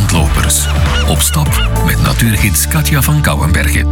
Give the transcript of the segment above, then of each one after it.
Strandlopers. Op stap met natuurgids Katja van Kouwenbergen.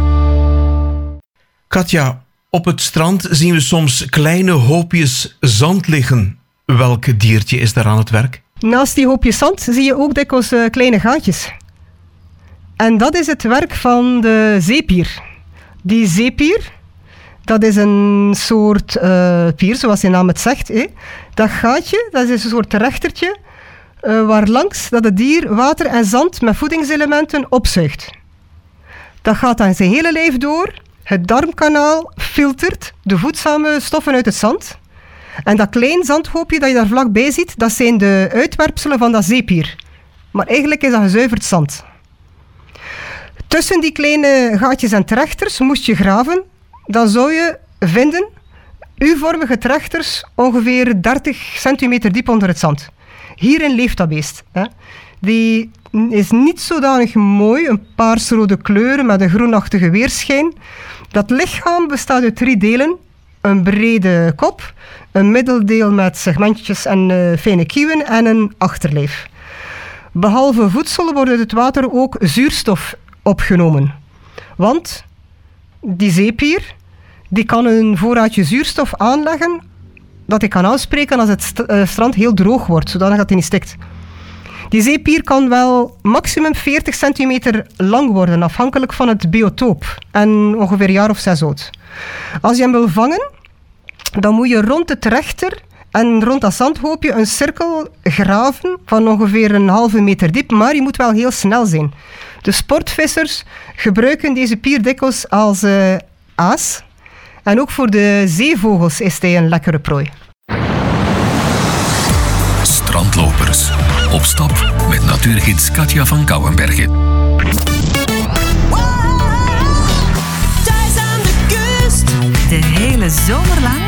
Katja, op het strand zien we soms kleine hoopjes zand liggen. Welk diertje is daar aan het werk? Naast die hoopjes zand zie je ook dikwijls kleine gaatjes. En dat is het werk van de zeepier. Die zeepier, dat is een soort pier, zoals de naam het zegt. Dat gaatje, dat is een soort rechtertje, waarlangs dat het dier water en zand met voedingselementen opzuigt. Dat gaat dan zijn hele lijf door. Het darmkanaal filtert de voedzame stoffen uit het zand. En dat klein zandhoopje dat je daar vlakbij ziet, dat zijn de uitwerpselen van dat zeepier. Maar eigenlijk is dat gezuiverd zand. Tussen die kleine gaatjes en trechters moest je graven. Dan zou je vinden U-vormige trechters ongeveer 30 centimeter diep onder het zand. Hierin leeft dat beest. Die is niet zodanig mooi, een paarsrode kleur met een groenachtige weerschijn. Dat lichaam bestaat uit 3 delen. Een brede kop, een middeldeel met segmentjes en fijne kieuwen en een achterlijf. Behalve voedsel wordt uit het water ook zuurstof opgenomen. Want die zeepier die kan een voorraadje zuurstof aanleggen dat hij kan afspreken als het strand heel droog wordt, zodat hij niet stikt. Die zeepier kan wel maximum 40 centimeter lang worden, afhankelijk van het biotoop. En ongeveer een jaar of 6 oud. Als je hem wil vangen, dan moet je rond het trechter en rond dat zandhoopje een cirkel graven van ongeveer een halve meter diep, maar je moet wel heel snel zijn. De sportvissers gebruiken deze pier dikwijls als aas. En ook voor de zeevogels is hij een lekkere prooi. Strandlopers. Op stap met natuurgids Katja van Kouwenbergen. Thuis aan de kust. De hele zomer lang